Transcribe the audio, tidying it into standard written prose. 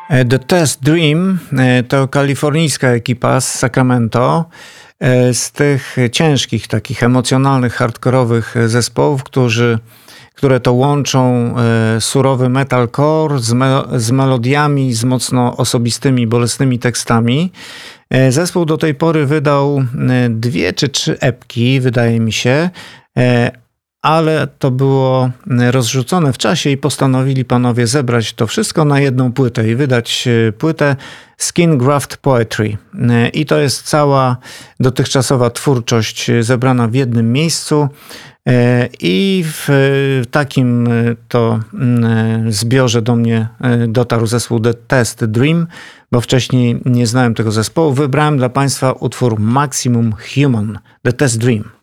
The Test Dream to kalifornijska ekipa z Sacramento, z tych ciężkich, takich emocjonalnych, hardkorowych zespołów, które to łączą surowy metalcore z melodiami, z mocno osobistymi, bolesnymi tekstami. Zespół do tej pory wydał 2 czy 3 epki, wydaje mi się, ale to było rozrzucone w czasie i postanowili panowie zebrać to wszystko na jedną płytę i wydać płytę Skin Graft Poetry. I to jest cała dotychczasowa twórczość zebrana w jednym miejscu. I w takim to zbiorze do mnie dotarł zespół The Test Dream, bo wcześniej nie znałem tego zespołu. Wybrałem dla Państwa utwór Maximum Human, The Test Dream.